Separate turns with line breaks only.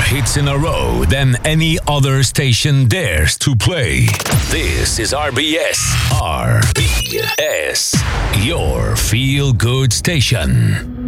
hits in a row than any other station dares to play. This is RBS. RBS, your feel-good station.